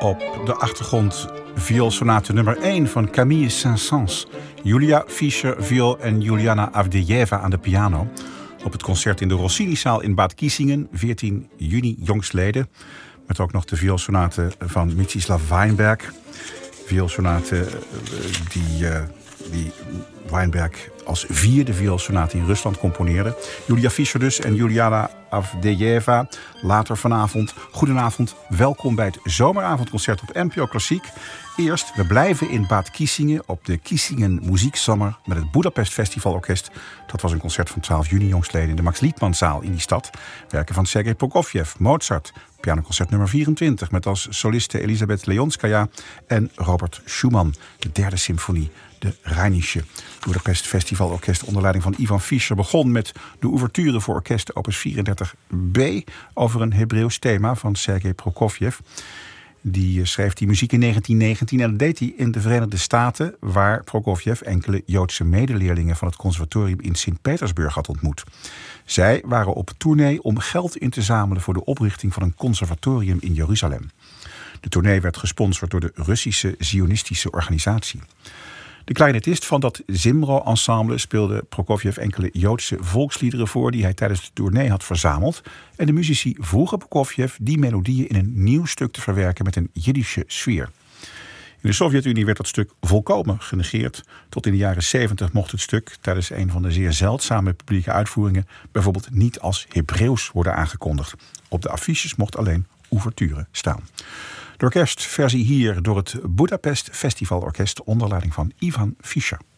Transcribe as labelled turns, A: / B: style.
A: Op de achtergrond vioolsonate nummer 1 van Camille Saint-Saëns. Julia Fischer viool en Juliana Avdejeva aan de piano. Op het concert in de Rossinizaal in Bad Kissingen, 14 juni jongstleden. Met ook nog de vioolsonate van Mstislav Weinberg. Vioolsonate die Weinberg als vierde vioolsonate in Rusland componeerde. Julia Fischer dus en Juliana Avdejeva later vanavond. Goedenavond, welkom bij het zomeravondconcert op NPO Klassiek. Eerst, we blijven in Bad Kissingen op de Kissingen Muziekzomer met het Budapest Festivalorkest. Dat was een concert van 12 juni jongstleden in de Max Liedmanzaal in die stad. Werken van Sergei Prokofjev, Mozart, pianoconcert nummer 24... met als soliste Elisabeth Leonskaya en Robert Schumann. De derde symfonie, de Rheinische. Budapest Festivalorkest onder leiding van Ivan Fischer begon met de ouverture voor orkest opus 34b... over een Hebreeuws thema van Sergei Prokofjev. Die schreef die muziek in 1919 en dat deed hij in de Verenigde Staten, waar Prokofjev enkele Joodse medeleerlingen van het conservatorium in Sint-Petersburg had ontmoet. Zij waren op tournee om geld in te zamelen voor de oprichting van een conservatorium in Jeruzalem. De tournee werd gesponsord door de Russische Zionistische organisatie. De clarinetist van dat Zimro-ensemble speelde Prokofjev enkele Joodse volksliederen voor die hij tijdens de tournee had verzameld. En de muzici vroegen Prokofjev die melodieën in een nieuw stuk te verwerken met een Jiddische sfeer. In de Sovjet-Unie werd dat stuk volkomen genegeerd. Tot in de jaren 70 mocht het stuk tijdens een van de zeer zeldzame publieke uitvoeringen bijvoorbeeld niet als Hebreeuws worden aangekondigd. Op de affiches mocht alleen ouverture staan. De orkestversie hier door het Budapest Festivalorkest onder leiding van Ivan Fischer.